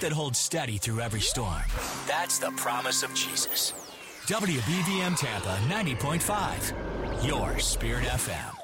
that holds steady through every storm. That's the promise of Jesus. WBVM Tampa 90.5, your Spirit FM.